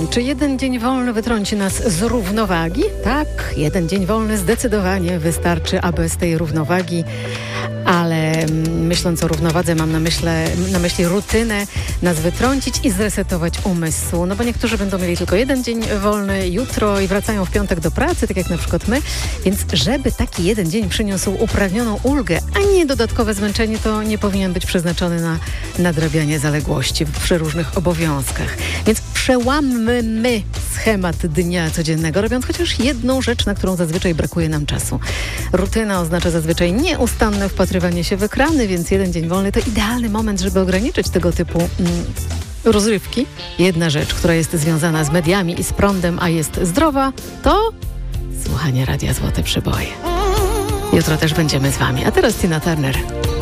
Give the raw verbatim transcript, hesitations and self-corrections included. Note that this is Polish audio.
Czy jeden dzień wolny wytrąci nas z równowagi? Tak, jeden dzień wolny zdecydowanie wystarczy, aby z tej równowagi, ale myśląc o równowadze mam na, myśle, na myśli rutynę, nas wytrącić i zresetować umysł. No bo niektórzy będą mieli tylko jeden dzień wolny jutro i wracają w piątek do pracy, tak jak na przykład my. Więc żeby taki jeden dzień przyniósł upragnioną ulgę, a nie dodatkowe zmęczenie, to nie powinien być przeznaczony na nadrabianie zaległości przy różnych obowiązkach. Więc przełammy my schemat dnia codziennego, robiąc chociaż jedną rzecz, na którą zazwyczaj brakuje nam czasu. Rutyna oznacza zazwyczaj nieustanne wpatrywanie się w ekrany, więc jeden dzień wolny to idealny moment, żeby ograniczyć tego typu mm, rozrywki. Jedna rzecz, która jest związana z mediami i z prądem, a jest zdrowa, to słuchanie Radia Złote Przyboje. Jutro też będziemy z wami. A teraz Tina Turner.